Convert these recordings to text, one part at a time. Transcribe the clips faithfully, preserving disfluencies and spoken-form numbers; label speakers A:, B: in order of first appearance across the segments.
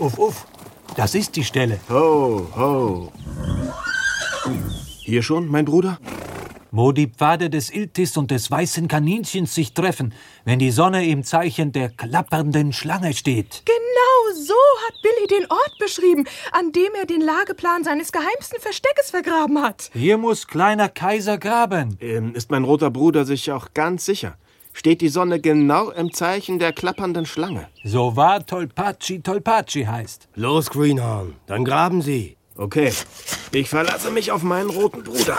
A: uff, uff. Das ist die Stelle.
B: Ho, ho. Hier schon, mein Bruder?
A: Wo die Pfade des Iltis und des weißen Kaninchens sich treffen, wenn die Sonne im Zeichen der klappernden Schlange steht.
C: Genau so hat Billy den Ort beschrieben, an dem er den Lageplan seines geheimsten Versteckes vergraben hat.
A: Hier muss kleiner Kaiser graben.
B: Ähm, ist mein roter Bruder sich auch ganz sicher? Steht die Sonne genau im Zeichen der klappernden Schlange?
A: So wahr Tolpaci Tolpaci heißt.
D: Los, Greenhorn, dann graben Sie.
B: Okay, ich verlasse mich auf meinen roten Bruder.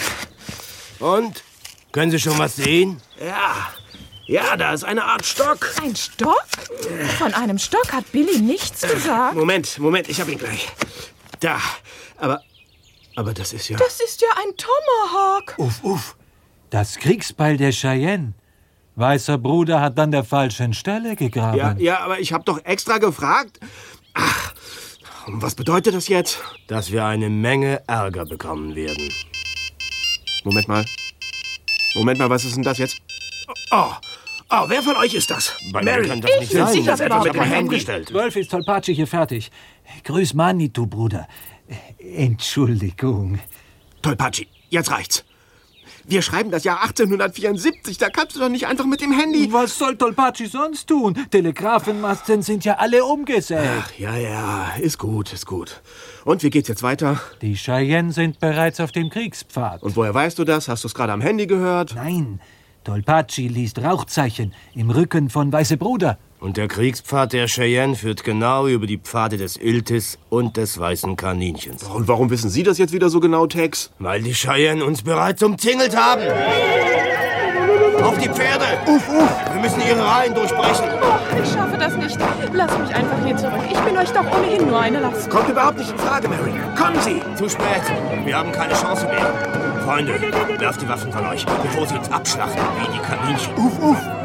D: Und? Können Sie schon was sehen?
B: Ja, ja, da ist eine Art Stock.
C: Ein Stock? Von einem Stock hat Billy nichts gesagt.
B: Moment, Moment, ich hab ihn gleich. Da, aber, aber das ist ja...
C: Das ist ja ein Tomahawk.
A: Uff, uff, das Kriegsbeil der Cheyenne. Weißer Bruder hat an der falschen Stelle gegraben.
B: Ja, ja, aber ich hab doch extra gefragt. Ach, und was bedeutet das jetzt?
D: Dass wir eine Menge Ärger bekommen werden.
B: Moment mal. Moment mal, was ist denn das jetzt? Oh, oh, wer von euch ist das?
D: Bei
B: Mary.
D: mir kann das
C: Ich
D: nicht
C: bin
D: sein.
C: sicher,
D: Das
C: wer
D: hat
C: war
D: sich aber
C: mit
D: hingestellt.
A: Zwölf ist Tolpaci hier fertig. Grüß Manitou, Bruder. Entschuldigung.
B: Tolpaci, jetzt reicht's. Wir schreiben das Jahr achtzehnhundertvierundsiebzig, da kannst du doch nicht einfach mit dem Handy...
A: Was soll Tolpaci sonst tun? Telegrafenmasten sind ja alle umgesägt.
B: Ach, ja, ja, ist gut, ist gut. Und wie geht's jetzt weiter?
A: Die Cheyenne sind bereits auf dem Kriegspfad.
B: Und woher weißt du das? Hast du es gerade am Handy gehört?
A: Nein, Tolpaci liest Rauchzeichen im Rücken von Weiße Bruder.
D: Und der Kriegspfad der Cheyenne führt genau über die Pfade des Iltis und des weißen Kaninchens.
B: Und warum wissen Sie das jetzt wieder so genau, Tex?
D: Weil die Cheyenne uns bereits umzingelt haben. Auf die Pferde!
B: Uff, uff!
D: Wir müssen ihre Reihen durchbrechen.
C: Oh, ich schaffe das nicht. Lasst mich einfach hier zurück. Ich bin euch doch ohnehin nur eine Last.
B: Kommt überhaupt nicht in Frage, Mary. Kommen Sie!
D: Zu spät. Wir haben keine Chance mehr. Freunde, werft die Waffen von euch, bevor sie uns abschlachten wie die Kaninchen.
B: Uff, uff!